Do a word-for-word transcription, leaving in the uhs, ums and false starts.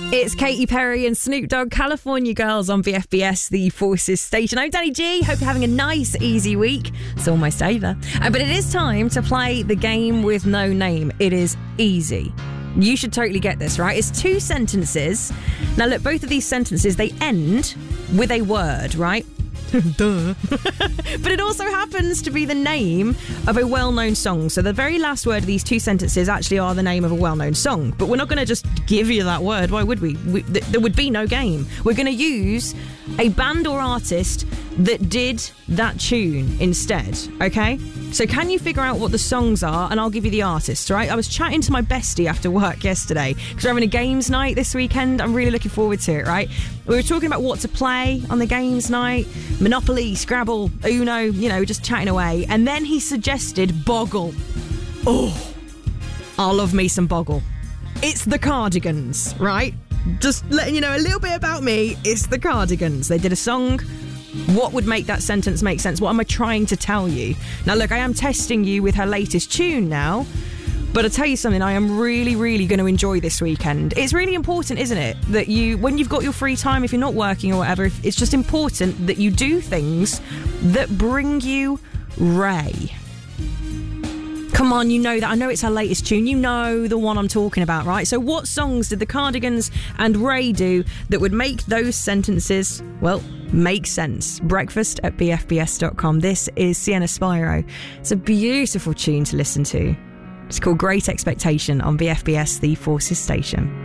It's Katy Perry and Snoop Dogg, California Girls on V F B S, the Forces station. I'm Danny G. Hope you're having a nice, easy week. It's almost over. Uh, but it is time to play the game with no name. It is easy. You should totally get this, right? It's two sentences. Now, look, both of these sentences, they end with a word, right? Duh. But it also happens to be the name of a well-known song. So the very last word of these two sentences actually are the name of a well-known song. But we're not going to just give you that word. Why would we? we th- there would be no game. We're going to use a band or artist that did that tune instead, okay? So can you figure out what the songs are? And I'll give you the artists, right? I was chatting to my bestie after work yesterday because we're having a games night this weekend. I'm really looking forward to it, right? We were talking about what to play on the games night. Monopoly, Scrabble, Uno, you know, just chatting away. And then he suggested Boggle. Oh, I love me some Boggle. It's the Cardigans, right? Just letting you know a little bit about me. It's the Cardigans. They did a song. What would make that sentence make sense? What am I trying to tell you? Now, look, I am testing you with her latest tune now. But I'll tell you something, I am really, really going to enjoy this weekend. It's really important, isn't it, that you, when you've got your free time, if you're not working or whatever, it's just important that you do things that bring you Ray. Come on, you know that. I know it's her latest tune. You know the one I'm talking about, right? So what songs did the Cardigans and Ray do that would make those sentences, well, make sense? Breakfast at b f b s dot com. This is Sienna Spyro. It's a beautiful tune to listen to. It's called Great Expectation on V F B S, the Forces station.